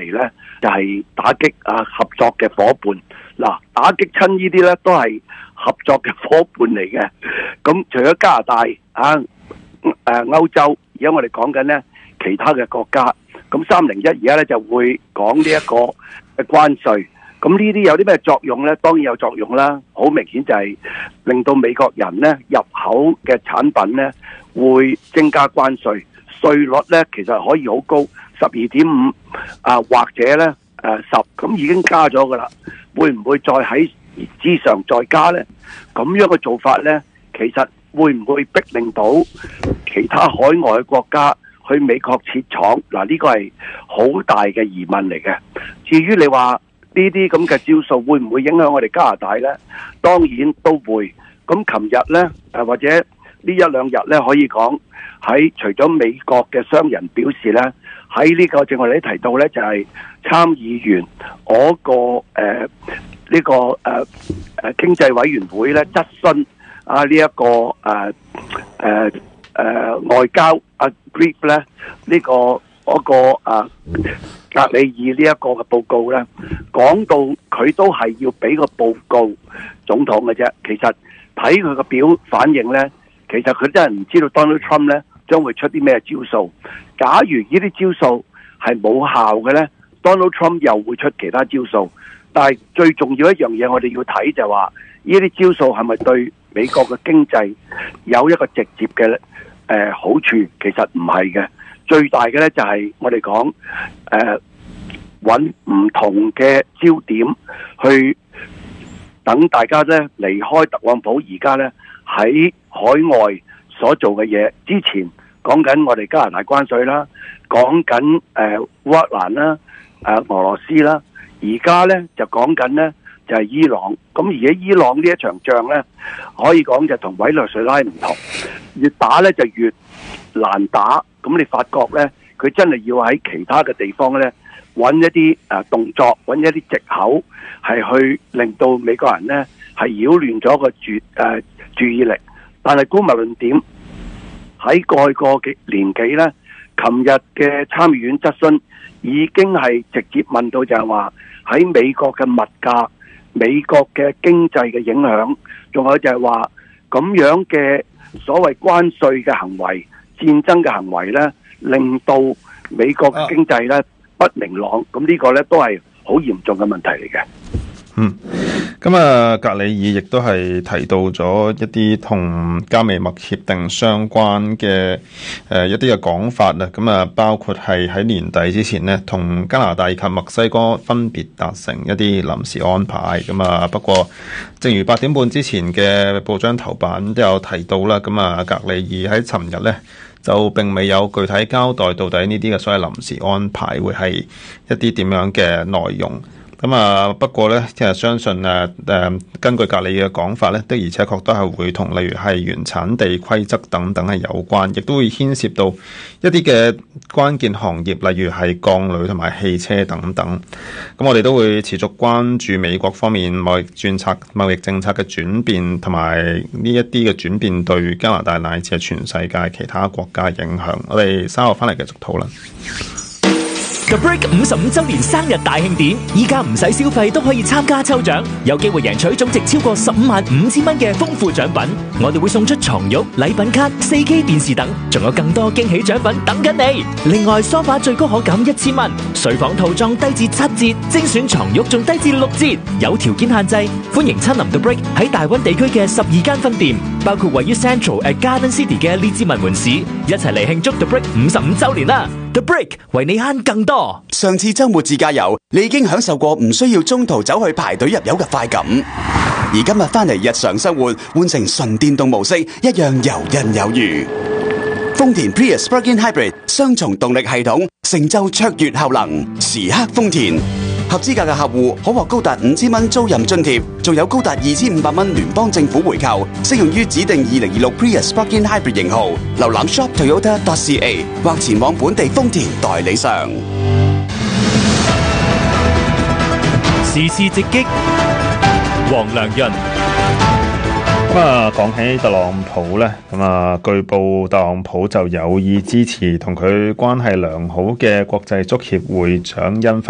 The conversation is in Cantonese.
咧就係打擊合作嘅伙伴。嗱，打擊親呢啲咧都係合作嘅伙伴嚟嘅。咁除咗加拿大歐洲，而家我哋講緊咧其他嘅國家。咁301而家咧就會講呢一個嘅關稅。咁呢啲有啲咩作用咧？當然有作用啦。好明顯就係令到美國人咧入口嘅產品咧會增加關稅，稅率咧其實可以好高，12.5或者咧10，咁已經加咗噶啦。會唔會再喺之上再加咧？咁樣嘅做法咧，其實會唔會逼令到其他海外嘅國家去美國設廠？嗱，呢個係好大嘅疑問嚟嘅。至於你話呢啲咁嘅招數會唔會影響我哋加拿大呢？當然都會。咁琴日呢，或者呢一兩日呢，可以講喺除咗美國嘅商人表示呢，喺呢個正我哋提到呢，就係參議員嗰個經濟委員會呢質詢呢一個外交Griff 呢呢個格里爾呢一個嘅報告呢，講到佢都係要俾個報告總統嘅啫。其實睇佢個表反應呢，其實佢真係唔知道 Donald Trump 呢將會出啲咩招數。假如呢啲招數係冇效嘅呢， Donald Trump 又會出其他招數。但係最重要一樣嘢，我哋要睇就係話呢啲招數係咪對美國嘅經濟有一個直接嘅好處？其實唔係嘅。最大嘅咧就係我哋講揾唔同嘅焦點去等大家咧離開特朗普而家咧喺海外所做嘅嘢。之前講緊我哋加拿大關稅啦，講緊烏克蘭啦、俄羅斯啦，而家咧就講緊咧就係伊朗。咁而家伊朗呢一場仗咧，可以講就同委內瑞拉唔同，越打咧就越難打。咁你發覺咧，佢真係要喺其他嘅地方咧揾一啲動作，揾一啲藉口，係去令到美國人咧係擾亂咗個注意力。但係姑勿論點，喺過去個年幾咧，琴日嘅參議院質詢已經係直接問到就係話喺美國嘅物價、美國嘅經濟嘅影響，仲有就係話咁樣嘅所謂關稅嘅行為、戰爭嘅行為咧，令到美國嘅經濟咧不明朗。咁呢個咧都係好嚴重嘅問題嚟嘅。 咁格里爾亦都係提到咗一啲同加美默協定相關嘅一啲嘅講法啦。咁包括係喺年底之前呢，同加拿大以及墨西哥分別達成一啲臨時安排。咁不過正如8點半之前嘅報章頭版都有提到啦。咁格里爾喺尋日呢就並未有具體交代到底呢啲嘅所謂臨時安排會係一啲點樣嘅內容。不過咧，其實相信根據格里嘅講法咧，的而且確都係會同例如係原產地規則等等係有關，亦都會牽涉到一啲嘅關鍵行業，例如係鋼鋁同埋汽車等等。咁我哋都會持續關注美國方面貿易政策嘅轉變，同埋呢一啲嘅轉變對加拿大乃至係全世界其他國家嘅影響。我哋稍後翻嚟繼續討論。 The Break 55周年生日大慶典，依家唔使消費都可以參加抽獎，有機會贏取總值超過155000蚊嘅豐富獎品。我哋會送出床褥、禮品卡、4K 電視等，仲有更多驚喜獎品等緊你。另外，梳化最高可減1000蚊，睡房套裝低至7折，精選床褥仲低至6折。有條件限制，歡迎親臨 The Break 喺大灣地區嘅12間分店，包括位於 Central at Garden City 嘅列治文門市，一齊嚟慶祝 The Break 55周年啦！ The Break 為你慳更多。 上次周末自駕遊，你已經享受過唔需要中途走去排隊入油嘅快感，而今日翻嚟日常生活，換成純電動模式，一樣游刃有餘。豐田 Prius Plug-in Hybrid 雙重動力系統，成就卓越效能，時刻豐田。合資格嘅客戶可獲高達5000蚊租賃津貼，仲有高達2500蚊聯邦政府回扣，適用於指定2026 Prius Plug-in Hybrid 型號。瀏覽 shoptoyota.ca 或前往本地豐田代理商。 時事直擊，黃良潤。 講起特朗普呢，據報特朗普就有意支持同佢關係良好嘅國際足協會長因